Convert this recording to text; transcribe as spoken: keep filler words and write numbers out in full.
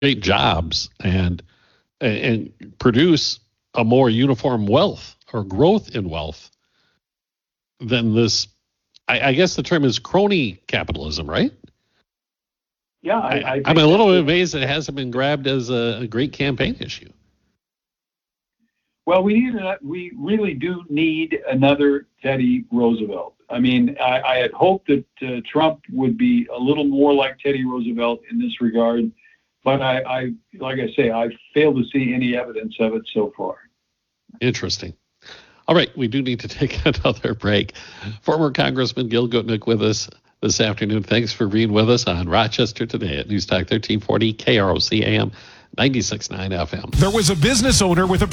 create jobs and and produce a more uniform wealth or growth in wealth than this. I, I guess the term is crony capitalism, right? Yeah, I, I I, I'm a little amazed it hasn't been grabbed as a, a great campaign issue. Well, we need a, we really do need another Teddy Roosevelt. I mean, I, I had hoped that uh, Trump would be a little more like Teddy Roosevelt in this regard, but I, I, like I say, I failed to see any evidence of it so far. Interesting. All right, we do need to take another break. Former Congressman Gil Gutnick with us this afternoon. Thanks for being with us on Rochester Today at News Talk thirteen forty K R O C A M ninety-six point nine F M. There was a business owner with a